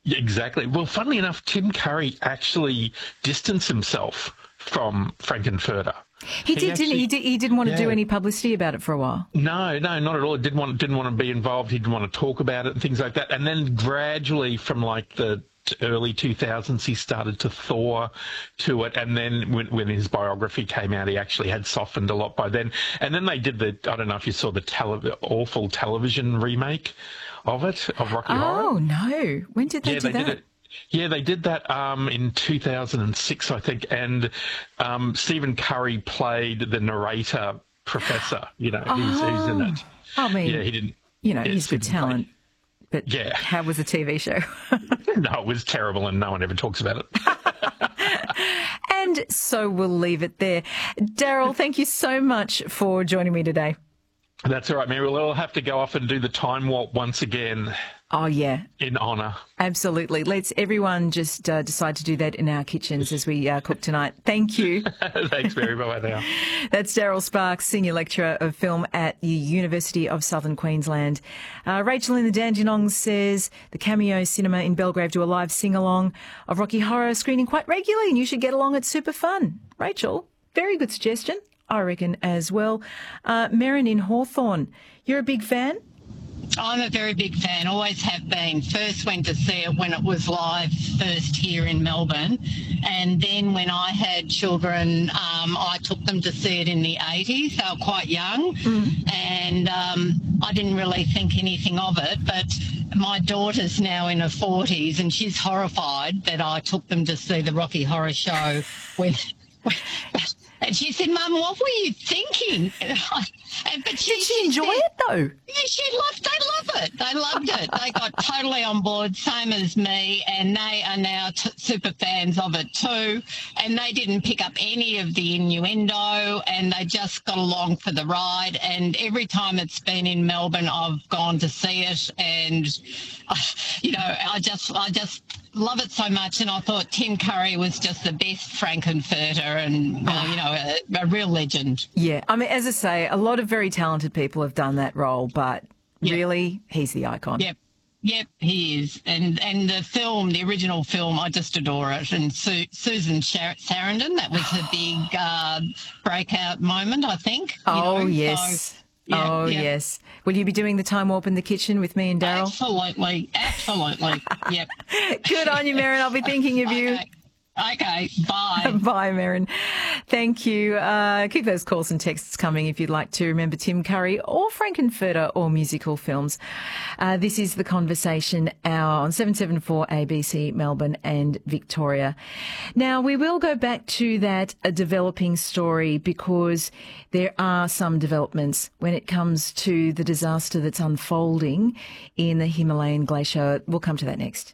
Exactly. Well, funnily enough, Tim Curry actually distanced himself from Frankenfurter. He did, didn't he? He didn't want to do Yeah. any publicity about it for a while. No, not at all. Didn't want to be involved. He didn't want to talk about it and things like that. And then gradually, from like the early 2000s, he started to thaw to it. And then when his biography came out, he actually had softened a lot by then. And then they did I don't know if you saw the awful television remake of Rocky Horror. Oh, no. When did they do that? Did it. Yeah, they did that in 2006, I think, and Stephen Curry played the narrator, Professor, who's in it. I mean, yeah, he didn't. He's good talent, but how was the TV show? No, it was terrible, and no one ever talks about it. And so we'll leave it there. Daryl, thank you so much for joining me today. That's all right, Mary. We'll have to go off and do the time warp once again. Oh, yeah. In honour. Absolutely. Let's everyone just decide to do that in our kitchens as we cook tonight. Thank you. Thanks, Mary. Bye-bye now. That's Daryl Sparks, Senior Lecturer of Film at the University of Southern Queensland. Rachel in the Dandenong says the Cameo Cinema in Belgrave do a live sing-along of Rocky Horror screening quite regularly and you should get along. It's super fun. Rachel, very good suggestion. I reckon as well. Merrin in Hawthorne, you're a big fan? I'm a very big fan, always have been. First went to see it when it was live first here in Melbourne. And then when I had children, I took them to see it in the 80s. They were quite young. And I didn't really think anything of it. But my daughter's now in her 40s and she's horrified that I took them to see the Rocky Horror Show and she said, Mum, what were you thinking? Did she enjoy it, though? Yeah, they love it. They loved it. They got totally on board, same as me, and they are now super fans of it too. And they didn't pick up any of the innuendo, and they just got along for the ride. And every time it's been in Melbourne, I've gone to see it, and I just love it so much. And I thought Tim Curry was just the best Frankenfurter, and a real legend. Yeah, I mean, as I say, a lot of very talented people have done that role, but really, he's the icon. Yep, he is. And the film, the original film, I just adore it. And Susan Sarandon, that was her big breakout moment, I think. Yes. So, yes. Will you be doing the time warp in the kitchen with me and Daryl? Absolutely. Yep. Good on you, Merrin. I'll be thinking of you. Okay, bye. Bye, Merrin. Thank you. Keep those calls and texts coming if you'd like to remember Tim Curry or Frankenfurter or musical films. This is The Conversation Hour on 774 ABC Melbourne and Victoria. Now, we will go back to that developing story because there are some developments when it comes to the disaster that's unfolding in the Himalayan glacier. We'll come to that next.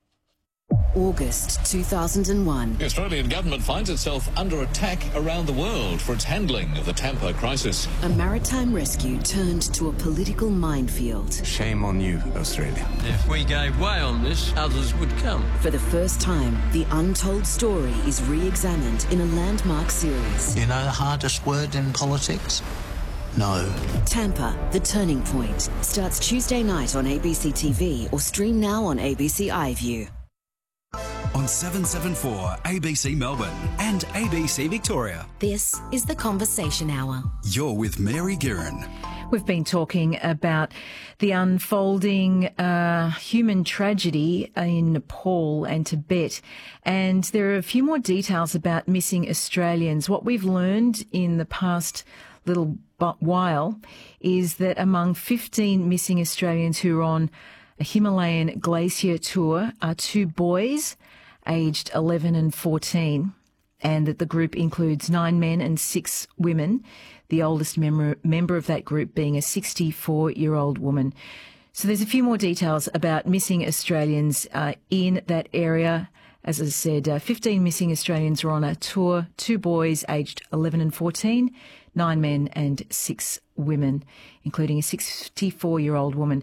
August 2001. The Australian government finds itself under attack around the world for its handling of the Tampa crisis. A maritime rescue turned to a political minefield. Shame on you, Australia. If we gave way on this, others would come. For the first time, the untold story is re-examined in a landmark series. You know the hardest word in politics? No. Tampa, The Turning Point, starts Tuesday night on ABC TV or stream now on ABC iView. On 774 ABC Melbourne and ABC Victoria. This is The Conversation Hour. You're with Mary Guerin. We've been talking about the unfolding human tragedy in Nepal and Tibet, and there are a few more details about missing Australians. What we've learned in the past little while is that among 15 missing Australians who are on a Himalayan glacier tour are 2 boys aged 11 and 14, and that the group includes 9 men and 6 women, the oldest member of that group being a 64-year-old woman. So there's a few more details about missing Australians in that area. As I said, 15 missing Australians are on a tour, 2 boys aged 11 and 14, 9 men and 6 women, including a 64-year-old woman.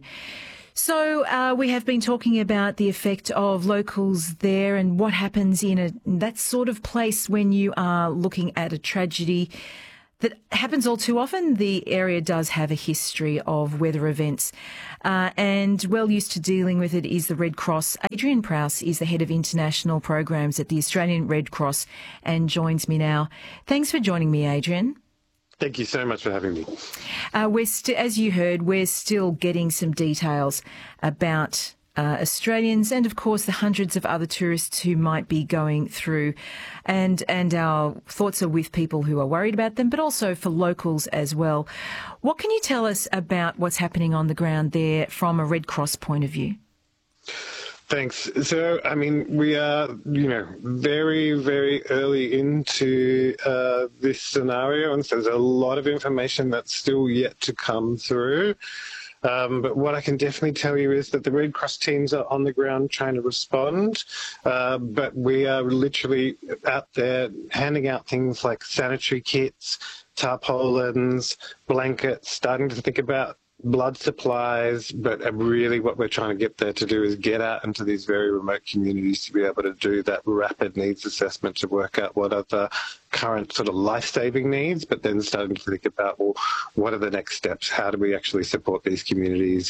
So we have been talking about the effect of locals there and what happens in that sort of place when you are looking at a tragedy that happens all too often. The area does have a history of weather events and well used to dealing with it is the Red Cross. Adrian Prowse is the Head of International Programs at the Australian Red Cross and joins me now. Thanks for joining me, Adrian. Thank you so much for having me. As you heard, we're still getting some details about Australians and, of course, the hundreds of other tourists who might be going through. And our thoughts are with people who are worried about them, but also for locals as well. What can you tell us about what's happening on the ground there from a Red Cross point of view? Thanks. So, I mean, we are, very, very early into this scenario, and so there's a lot of information that's still yet to come through. But what I can definitely tell you is that the Red Cross teams are on the ground trying to respond, but we are literally out there handing out things like sanitary kits, tarpaulins, blankets, starting to think about blood supplies, but really what we're trying to get there to do is get out into these very remote communities to be able to do that rapid needs assessment to work out what are the current sort of life-saving needs, but then starting to think about, well, what are the next steps? How do we actually support these communities?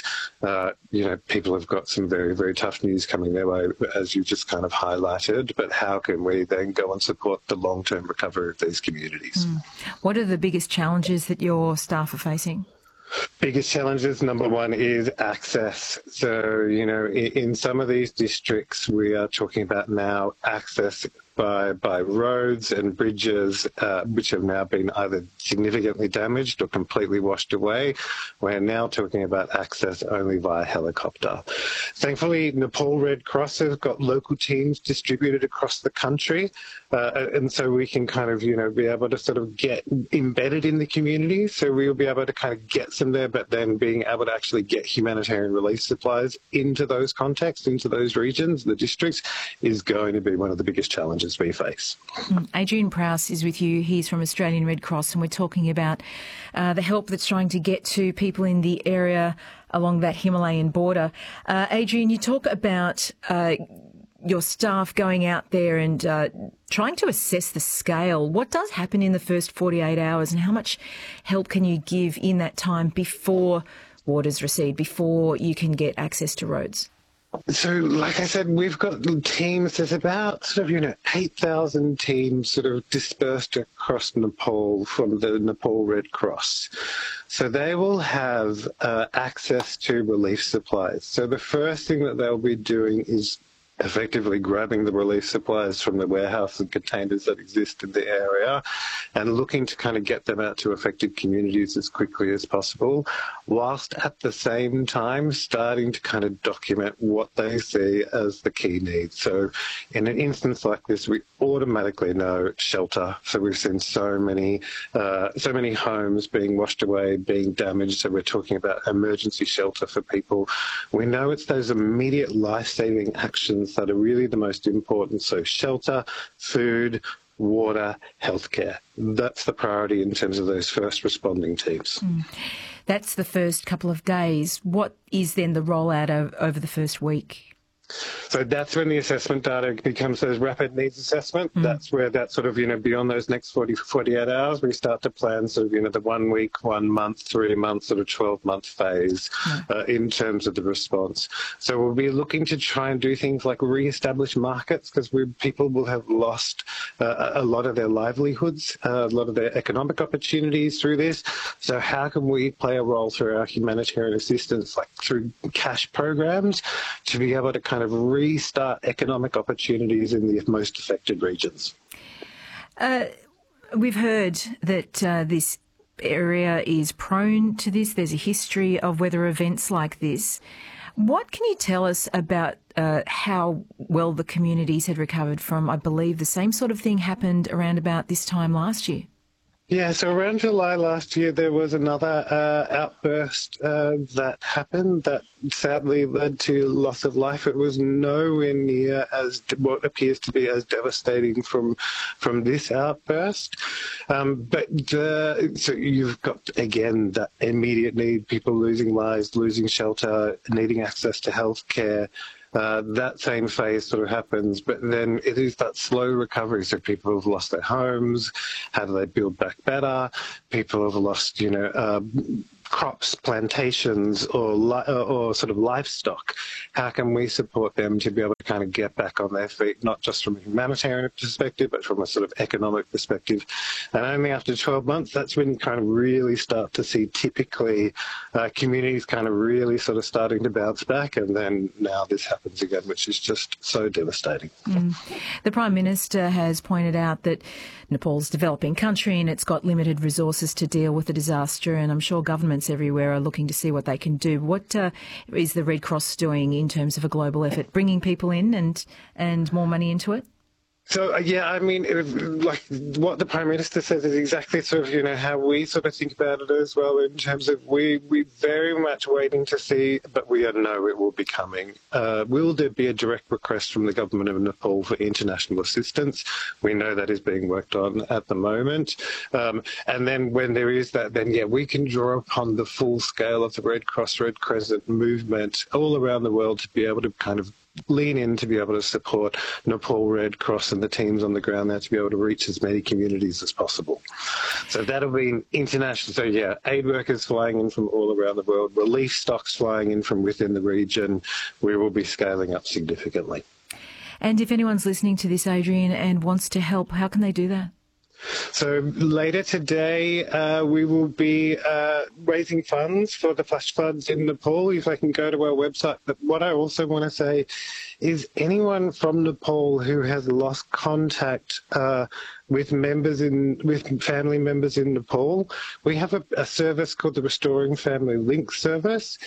People have got some very, very tough news coming their way, as you just kind of highlighted, but how can we then go and support the long-term recovery of these communities? What are the biggest challenges that your staff are facing? Biggest challenges, number one, is access. So, in some of these districts, we are talking about now access by roads and bridges, which have now been either significantly damaged or completely washed away. We're now talking about access only via helicopter. Thankfully, Nepal Red Cross has got local teams distributed across the country, and so we can kind of, be able to sort of get embedded in the community. So we'll be able to kind of get some there, but then being able to actually get humanitarian relief supplies into those contexts, into those regions, the districts, is going to be one of the biggest challenges we face. Adrian Prowse is with you. He's from Australian Red Cross, and we're talking about the help that's trying to get to people in the area along that Himalayan border. Adrian, you talk about your staff going out there and trying to assess the scale. What does happen in the first 48 hours, and how much help can you give in that time before waters recede, before you can get access to roads? So, like I said, we've got teams. There's about 8,000 teams sort of dispersed across Nepal from the Nepal Red Cross. So they will have access to relief supplies. So the first thing that they'll be doing is effectively grabbing the relief supplies from the warehouse and containers that exist in the area and looking to kind of get them out to affected communities as quickly as possible, whilst at the same time starting to kind of document what they see as the key needs. So in an instance like this, we automatically know shelter. So we've seen so many homes being washed away, being damaged. So we're talking about emergency shelter for people. We know it's those immediate life-saving actions that are really the most important. So shelter, food, water, healthcare. That's the priority in terms of those first responding teams. That's the first couple of days. What is then the rollout over the first week? So that's when the assessment data becomes those rapid needs assessment. That's where that sort of, beyond those next 48 hours, we start to plan sort of, the 1 week, 1 month, 3 months, sort of 12-month phase in terms of the response. So we'll be looking to try and do things like re-establish markets, because people will have lost a lot of their livelihoods, a lot of their economic opportunities through this. So how can we play a role through our humanitarian assistance, like through cash programs, to be able to kind of restart economic opportunities in the most affected regions? We've heard that this area is prone to this. There's a history of weather events like this. What can you tell us about how well the communities had recovered from, I believe, the same sort of thing happened around about this time last year? Yeah, so around July last year, there was another outburst that happened that sadly led to loss of life. It was nowhere near as what appears to be as devastating from this outburst. So you've got, again, that immediate need, people losing lives, losing shelter, needing access to healthcare. that same phase sort of happens, but then it is that slow recovery. So people have lost their homes. How do they build back better? People have lost, crops, plantations, or sort of livestock. How can we support them to be able to kind of get back on their feet, not just from a humanitarian perspective, but from a sort of economic perspective? And only after 12 months, that's when you kind of really start to see typically communities kind of really sort of starting to bounce back. And then now this happens again, which is just so devastating. The Prime Minister has pointed out that Nepal's a developing country and it's got limited resources to deal with the disaster, and I'm sure governments everywhere are looking to see what they can do. What is the Red Cross doing in terms of a global effort, bringing people in and more money into it? So, like what the Prime Minister says is exactly sort of, how we sort of think about it as well, in terms of we very much waiting to see, but we know it will be coming. Will there be a direct request from the government of Nepal for international assistance? We know that is being worked on at the moment. And then when there is that, then, we can draw upon the full scale of the Red Cross, Red Crescent movement all around the world to be able to kind of lean in to be able to support Nepal Red Cross and the teams on the ground there to be able to reach as many communities as possible. So that'll be international. So aid workers flying in from all around the world, relief stocks flying in from within the region. We will be scaling up significantly. And if anyone's listening to this, Adrian, and wants to help, how can they do that? So later today, we will be raising funds for the flash floods in Nepal, if I can go to our website. But what I also want to say is anyone from Nepal who has lost contact with family members in Nepal, we have a service called the Restoring Family Link service.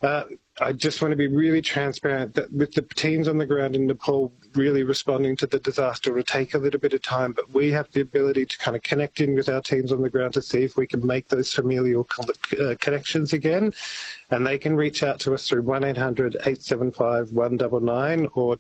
I just want to be really transparent that with the teams on the ground in Nepal really responding to the disaster will take a little bit of time, but we have the ability to kind of connect in with our teams on the ground to see if we can make those familial connections again. And they can reach out to us through 1-800-875-199 or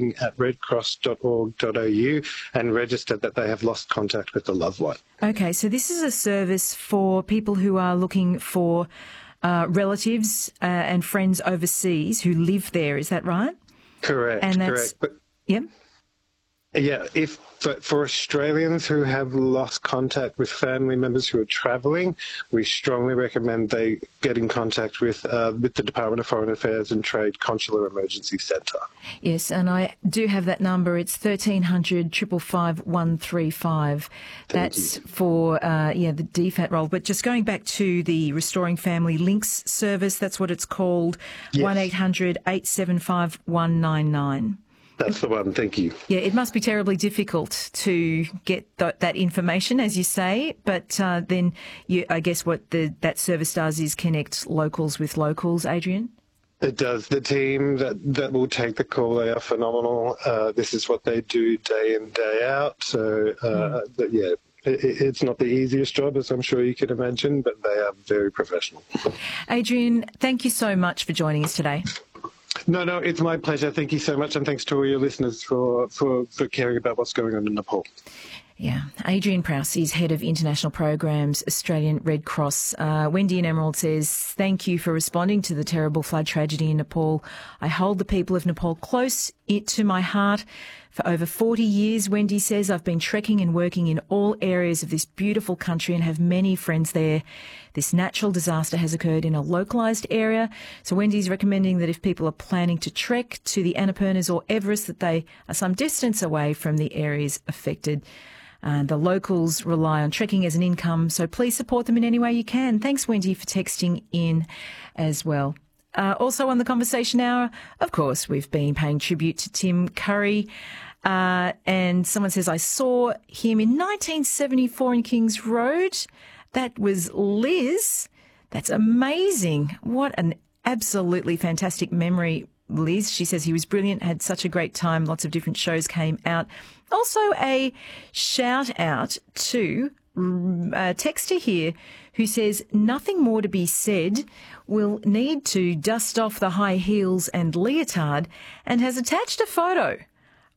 tracing@redcross.org.au and register that they have lost contact with a loved one. Okay, so this is a service for people who are looking for relatives and friends overseas who live there. Is that right? Correct. And that's, correct. Yep. Yeah, for Australians who have lost contact with family members who are travelling, we strongly recommend they get in contact with the Department of Foreign Affairs and Trade Consular Emergency Centre. Yes, and I do have that number. It's 1300 555 135. That's for the DFAT role. But just going back to the Restoring Family Links service, that's what it's called. Yes. 1-800-875 199. That's the one, thank you. Yeah, it must be terribly difficult to get that information, as you say, but then I guess what that service does is connect locals with locals, Adrian? It does. The team that will take the call, they are phenomenal. This is what they do day in, day out. So, it's not the easiest job, as I'm sure you can imagine, but they are very professional. Adrian, thank you so much for joining us today. No, it's my pleasure. Thank you so much, and thanks to all your listeners for caring about what's going on in Nepal. Yeah, Adrian Prowse is Head of International Programs, Australian Red Cross. Wendy in Emerald says, thank you for responding to the terrible flood tragedy in Nepal. I hold the people of Nepal close to my heart. For over 40 years, Wendy says, I've been trekking and working in all areas of this beautiful country and have many friends there. This natural disaster has occurred in a localised area. So Wendy's recommending that if people are planning to trek to the Annapurnas or Everest, that they are some distance away from the areas affected. The locals rely on trekking as an income, so please support them in any way you can. Thanks, Wendy, for texting in as well. Also on the Conversation Hour, of course, we've been paying tribute to Tim Curry. And someone says, I saw him in 1974 in Kings Road. That was Liz. That's amazing. What an absolutely fantastic memory, Liz. She says he was brilliant, had such a great time. Lots of different shows came out. Also a shout out to a texter here who says, nothing more to be said. We'll need to dust off the high heels and leotard, and has attached a photo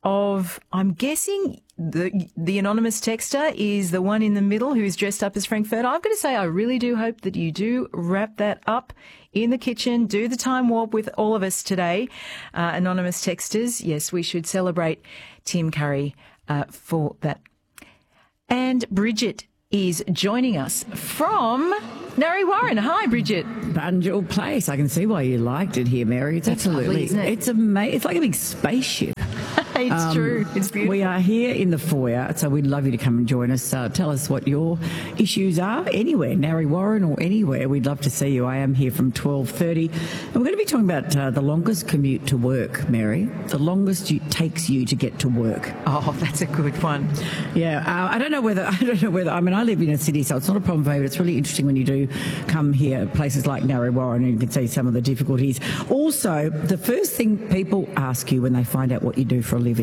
of, I'm guessing the anonymous texter is the one in the middle who's dressed up as Frankfurter. I've got to say, I really do hope that you do wrap that up in the kitchen, do the time warp with all of us today. Anonymous texters, yes, we should celebrate Tim Curry for that. And Bridget is joining us from Narre Warren. Hi, Bridget. Bunjil Place. I can see why you liked it here, Mary. It's absolutely lovely, isn't it? It's amazing. It's like a big spaceship. It's true. It's beautiful. We are here in the foyer, so we'd love you to come and join us. Tell us what your issues are anywhere, Narre Warren or anywhere. We'd love to see you. I am here from 12:30. And we're going to be talking about the longest commute to work, Mary. The longest it takes you to get to work. Oh, that's a good one. Yeah. I don't know whether, I mean, I live in a city, so it's not a problem for me, but it's really interesting when you do come here, places like Narre Warren, and you can see some of the difficulties. Also, the first thing people ask you when they find out what you do for a living.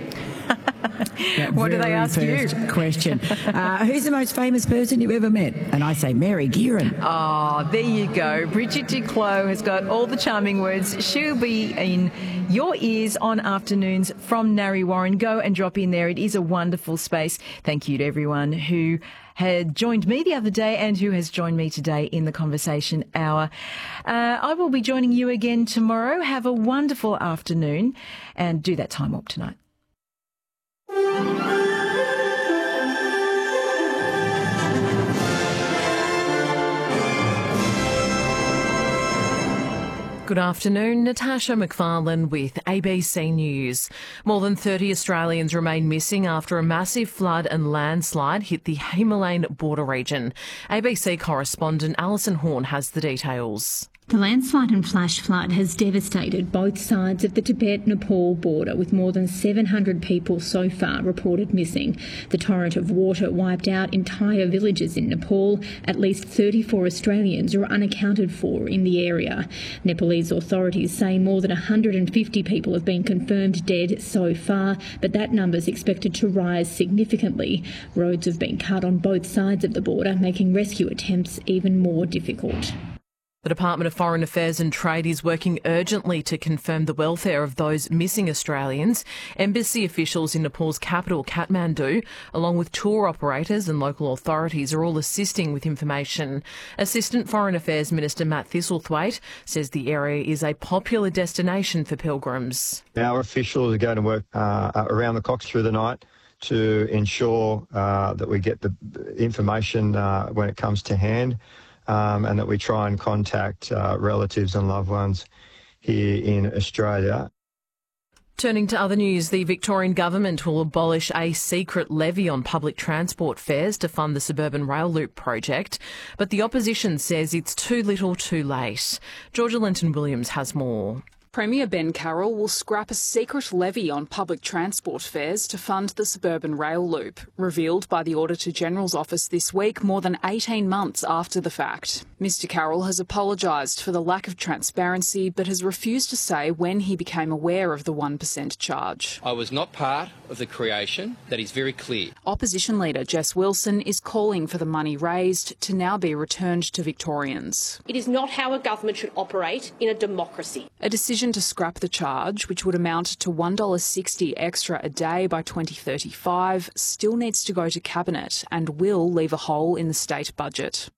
What do they ask you? Question. Who's the most famous person you've ever met? And I say Mary Gearan. Oh, there you go. Bridget Duclos has got all the charming words. She'll be in your ears on afternoons from Narre Warren. Go and drop in there. It is a wonderful space. Thank you to everyone who had joined me the other day and who has joined me today in the conversation hour. I will be joining you again tomorrow. Have a wonderful afternoon and do that time warp tonight. Good afternoon, Natasha McFarlane with ABC News. More than 30 Australians remain missing after a massive flood and landslide hit the Himalayan border region. ABC correspondent Alison Horn has the details. The landslide and flash flood has devastated both sides of the Tibet-Nepal border, with more than 700 people so far reported missing. The torrent of water wiped out entire villages in Nepal. At least 34 Australians are unaccounted for in the area. Nepalese authorities say more than 150 people have been confirmed dead so far, but that number is expected to rise significantly. Roads have been cut on both sides of the border, making rescue attempts even more difficult. The Department of Foreign Affairs and Trade is working urgently to confirm the welfare of those missing Australians. Embassy officials in Nepal's capital, Kathmandu, along with tour operators and local authorities, are all assisting with information. Assistant Foreign Affairs Minister Matt Thistlethwaite says the area is a popular destination for pilgrims. Our officials are going to work around the clock through the night to ensure that we get the information when it comes to hand. And that we try and contact relatives and loved ones here in Australia. Turning to other news, the Victorian government will abolish a secret levy on public transport fares to fund the Suburban Rail Loop project, but the opposition says it's too little too late. Georgia Linton-Williams has more. Premier Ben Carroll will scrap a secret levy on public transport fares to fund the Suburban Rail Loop, revealed by the Auditor-General's office this week, more than 18 months after the fact. Mr Carroll has apologised for the lack of transparency, but has refused to say when he became aware of the 1% charge. I was not part of the creation. That is very clear. Opposition leader Jess Wilson is calling for the money raised to now be returned to Victorians. It is not how a government should operate in a democracy. A decision to scrap the charge, which would amount to $1.60 extra a day by 2035, still needs to go to Cabinet and will leave a hole in the state budget.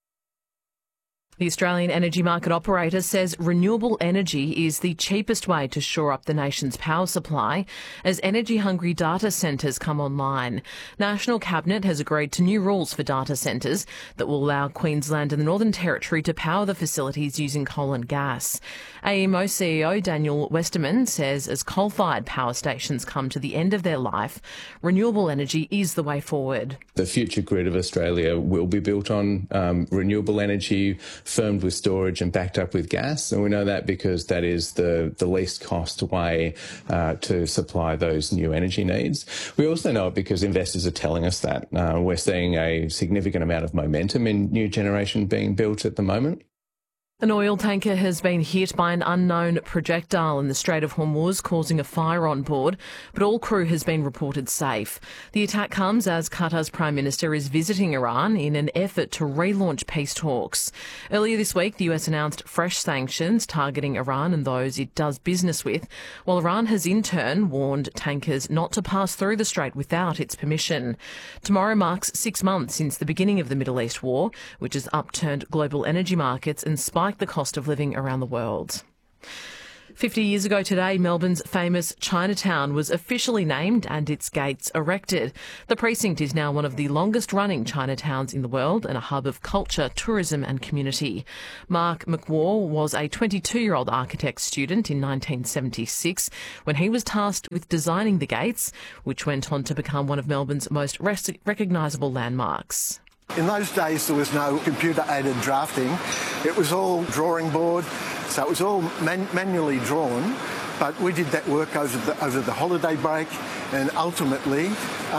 The Australian Energy Market Operator says renewable energy is the cheapest way to shore up the nation's power supply as energy-hungry data centres come online. National Cabinet has agreed to new rules for data centres that will allow Queensland and the Northern Territory to power the facilities using coal and gas. AEMO CEO Daniel Westerman says as coal-fired power stations come to the end of their life, renewable energy is the way forward. The future grid of Australia will be built on renewable energy, firmed with storage and backed up with gas. And we know that because that is the least cost way to supply those new energy needs. We also know it because investors are telling us that. We're seeing a significant amount of momentum in new generation being built at the moment. An oil tanker has been hit by an unknown projectile in the Strait of Hormuz, causing a fire on board, but all crew has been reported safe. The attack comes as Qatar's Prime Minister is visiting Iran in an effort to relaunch peace talks. Earlier this week, the US announced fresh sanctions targeting Iran and those it does business with, while Iran has in turn warned tankers not to pass through the strait without its permission. Tomorrow marks 6 months since the beginning of the Middle East war, which has upturned global energy markets and spiked the cost of living around the world. 50 years ago today, Melbourne's famous Chinatown was officially named and its gates erected. The precinct is now one of the longest-running Chinatowns in the world and a hub of culture, tourism and community. Mark McWar was a 22-year-old architect student in 1976 when he was tasked with designing the gates, which went on to become one of Melbourne's most recognisable landmarks. In those days, there was no computer-aided drafting. It was all drawing board, so it was all manually drawn. But we did that work over the holiday break, and ultimately,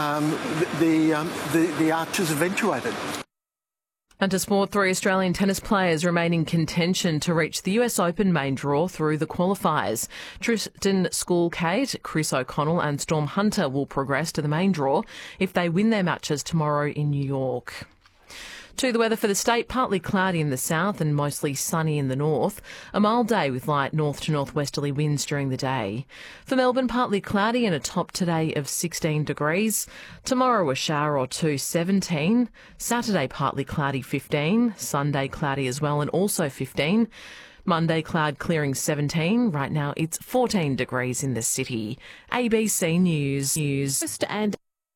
the arches eventuated. And to sport, 3 Australian tennis players remain in contention to reach the US Open main draw through the qualifiers. Tristan Schoolcate, Chris O'Connell and Storm Hunter will progress to the main draw if they win their matches tomorrow in New York. To the weather for the state, partly cloudy in the south and mostly sunny in the north. A mild day with light north to northwesterly winds during the day. For Melbourne, partly cloudy and a top today of 16 degrees. Tomorrow a shower or two, 17. Saturday partly cloudy, 15. Sunday cloudy as well and also 15. Monday cloud clearing, 17. Right now it's 14 degrees in the city. ABC News. And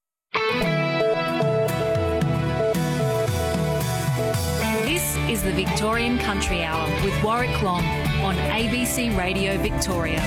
this is the Victorian Country Hour with Warwick Long on ABC Radio Victoria.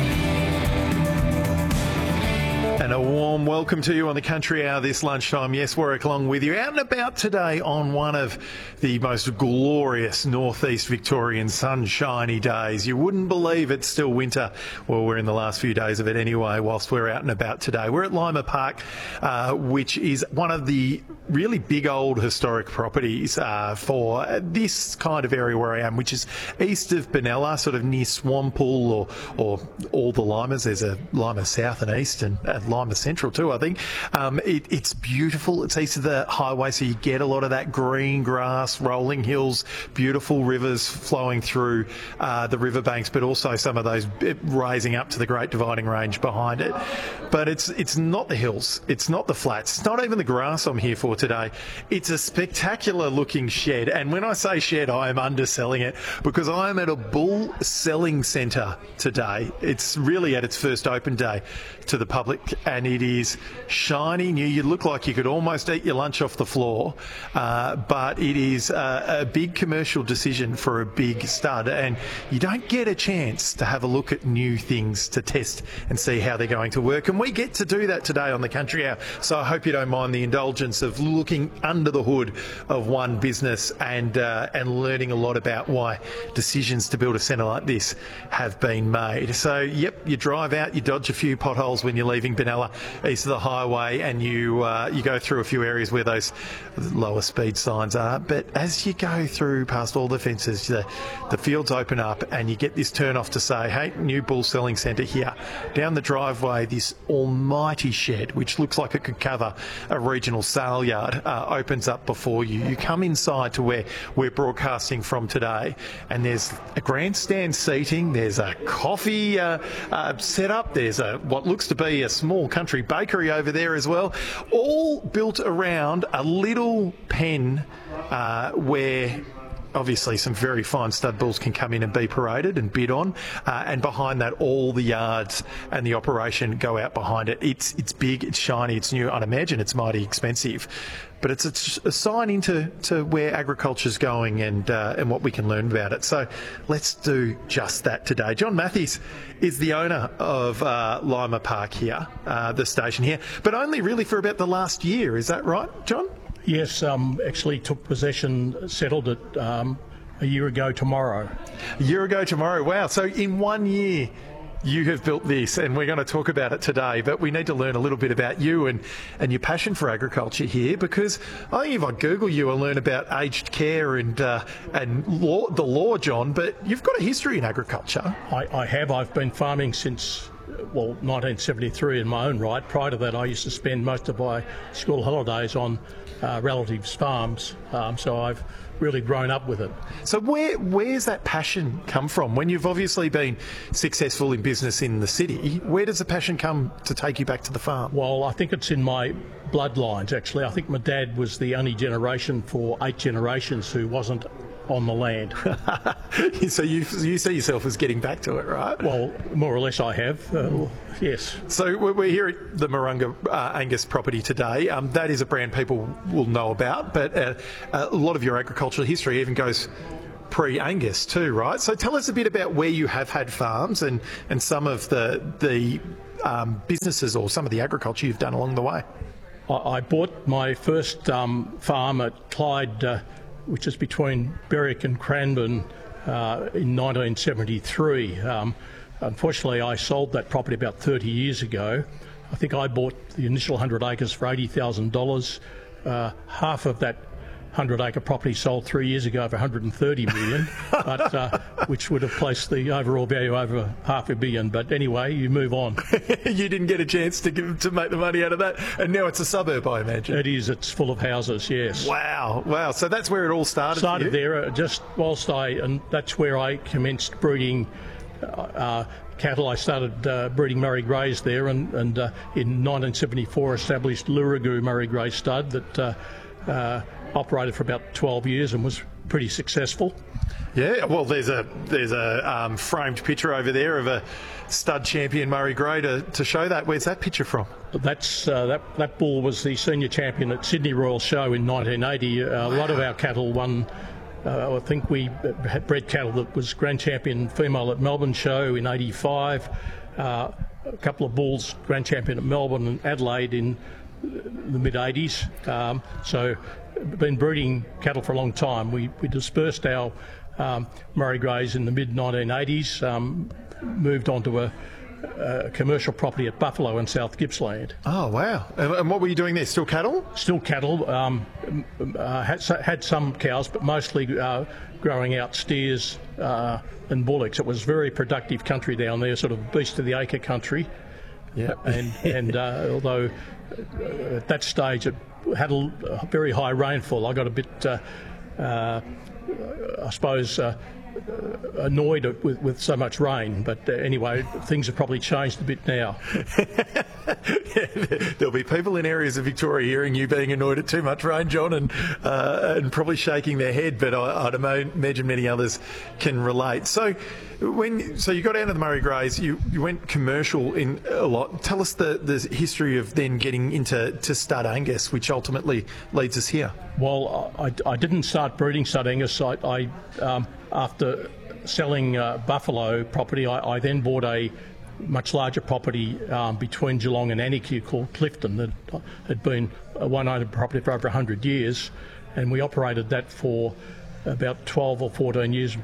And a warm welcome to you on the Country Hour this lunchtime. Yes, Warwick Long with you. Out and about today on one of the most glorious northeast Victorian sunshiny days. You wouldn't believe it's still winter. Well, we're in the last few days of it anyway, whilst we're out and about today. We're at Lima Park, which is one of the really big old historic properties for this kind of area where I am, which is east of Benalla, sort of near Swampool or all the Limas. There's a Lima South and East and Lima Central too, I think. It's beautiful. It's east of the highway, so you get a lot of that green grass, rolling hills, beautiful rivers flowing through the riverbanks, but also some of those raising up to the Great Dividing Range behind it. But it's not the hills. It's not the flats. It's not even the grass I'm here for today. It's a spectacular looking shed. And when I say shed, I am underselling it because I am at a bull selling centre today. It's really at its first open day to the public, and it is shiny new. You look like you could almost eat your lunch off the floor, but it is a big commercial decision for a big stud, and you don't get a chance to have a look at new things to test and see how they're going to work, and we get to do that today on the Country Hour. So I hope you don't mind the indulgence of looking under the hood of one business and learning a lot about why decisions to build a centre like this have been made. So yep, you drive out, you dodge a few potholes when you're leaving Benalla east of the highway, and you go through a few areas where those lower speed signs are. But as you go through past all the fences, the fields open up and you get this turn off to say, hey, new bull selling centre here. Down the driveway, this almighty shed, which looks like it could cover a regional sale yard, opens up before you. You come inside to where we're broadcasting from today, and there's a grandstand seating, there's a coffee set up, there's what looks to be a small country bakery over there as well, all built around a little pen where obviously some very fine stud bulls can come in and be paraded and bid on, and behind that all the yards and the operation go out behind it. It's big, it's shiny, it's new. I'd imagine it's mighty expensive, but it's a sign into where agriculture's going and what we can learn about it. So let's do just that today. John Matthews is the owner of Lima Park here, the station here, but only really for about the last year. Is that right, John? Yes, actually took possession, settled it a year ago tomorrow. A year ago tomorrow, wow. So in 1 year, you have built this, and we're going to talk about it today, but we need to learn a little bit about you and your passion for agriculture here, because I think if I Google you, I'll learn about aged care and law, the law, John, but you've got a history in agriculture. I have. I've been farming since, 1973 in my own right. Prior to that, I used to spend most of my school holidays on relatives' farms, so I've really grown up with it. So where's that passion come from? When you've obviously been successful in business in the city, where does the passion come to take you back to the farm? Well, I think it's in my bloodlines, actually. I think my dad was the only generation for 8 generations who wasn't on the land. So you see yourself as getting back to it, right? Well, more or less I have, yes. So we're here at the Marunga Angus property today. That is a brand people will know about, but a lot of your agricultural history even goes pre-Angus too, right? So tell us a bit about where you have had farms and some of the businesses or some of the agriculture you've done along the way. I bought my first farm at Clyde, which is between Berwick and Cranbourne, in 1973. Unfortunately, I sold that property about 30 years ago. I think I bought the initial 100 acres for $80,000. Half of that 100-acre property sold 3 years ago for $130 million, but which would have placed the overall value over $500 million. But anyway, you move on. You didn't get a chance to make the money out of that, and now it's a suburb, I imagine. It is. It's full of houses. Yes. Wow. So that's where it all started. Started there, just whilst and that's where I commenced breeding cattle. I started breeding Murray Greys there, and in 1974 established Luragoo Murray Grey stud that operated for about 12 years and was pretty successful. Yeah, well, there's a framed picture over there of a stud champion Murray Grey to show that. Where's that picture from? That's that bull was the senior champion at Sydney Royal Show in 1980. A lot of our cattle won. I think we had bred cattle that was grand champion female at Melbourne Show in 85. A couple of bulls grand champion at Melbourne and Adelaide in the mid-80s. So been breeding cattle for a long time. We dispersed our Murray Greys in the mid-1980s, moved on to a commercial property at Buffalo in South Gippsland. Oh, wow. And what were you doing there? Still cattle? Still cattle. Had some cows, but mostly growing out steers and bullocks. It was very productive country down there, sort of beast of the acre country. Yeah. And although at that stage it had a very high rainfall, I got a bit, I suppose, annoyed with so much rain. But anyway, things have probably changed a bit now. There'll be people in areas of Victoria hearing you being annoyed at too much rain, John, and probably shaking their head, but I'd imagine many others can relate. So you got out of the Murray Greys, you went commercial in a lot. Tell us the history of then getting into stud Angus, which ultimately leads us here. Well, I didn't start breeding stud Angus. I after selling Buffalo property, I then bought a much larger property between Geelong and Anicu called Clifton that had been a one-owner property for over 100 years, and we operated that for about 12 or 14 years.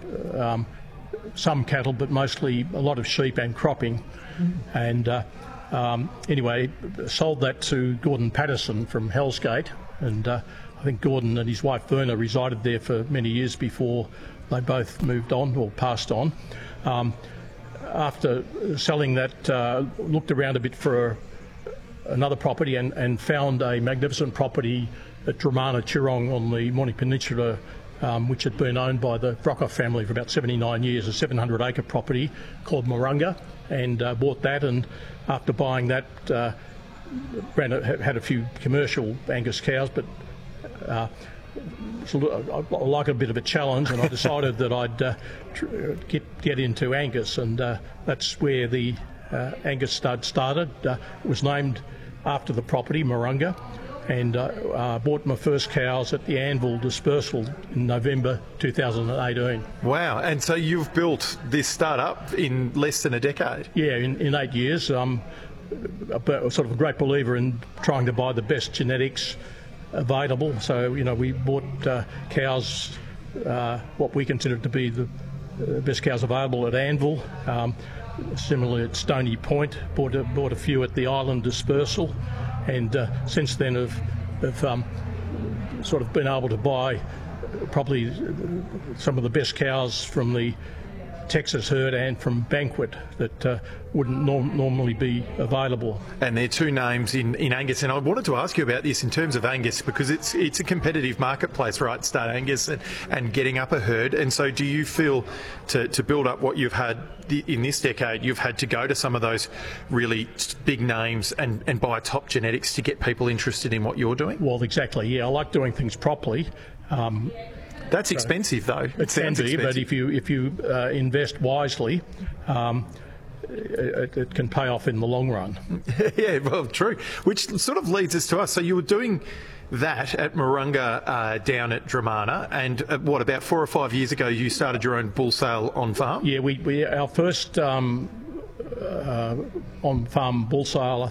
Some cattle, but mostly a lot of sheep and cropping. And anyway, sold that to Gordon Patterson from Hellsgate, and I think Gordon and his wife Verna resided there for many years before they both moved on or passed on. After selling that, looked around a bit for another property and found a magnificent property at Dramana Chirong on the Morning Peninsula, which had been owned by the Brockhoff family for about 79 years, a 700-acre property called Marunga, and bought that. And after buying that, had a few commercial Angus cows, but I like a bit of a challenge, and I decided that I'd get into Angus, and that's where the Angus stud started. It was named after the property, Marunga, and bought my first cows at the Anvil dispersal in November 2018. Wow, and so you've built this startup in less than a decade? Yeah, in 8 years. I'm sort of a great believer in trying to buy the best genetics available. So, we bought cows, what we considered to be the best cows available at Anvil. Similarly at Stony Point, bought a few at the Island Dispersal, and since then have sort of been able to buy probably some of the best cows from the Texas herd and from Banquet that wouldn't normally be available. And they're two names in Angus, and I wanted to ask you about this in terms of Angus, because it's a competitive marketplace, right, Stud Angus, and getting up a herd. And so do you feel to build up what you've had in this decade, you've had to go to some of those really big names and buy top genetics to get people interested in what you're doing? Well, exactly, yeah. I like doing things properly. That's expensive, though. It can be, but if you invest wisely, it can pay off in the long run. Yeah, well, true. Which sort of leads us to us. So you were doing that at Moorunga down at Dramana, and about 4 or 5 years ago you started your own bull sale on farm? Yeah, we our first on farm bull sale